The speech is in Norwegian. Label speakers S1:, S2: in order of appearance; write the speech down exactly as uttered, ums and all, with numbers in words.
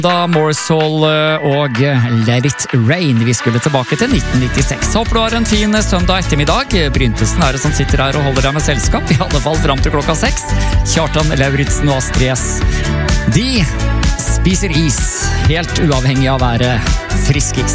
S1: Da Morsall og Let It Rain. Vi skulle tilbake til nitten nittiseks. Håper du har en fin søndag ettermiddag. Bryntesen er det som sitter her og holder deg med selskap, i alle fall fram til klokka seks. Kjartan Lauritzen og Astrid S. De spiser is, helt uavhengig av å være friskest.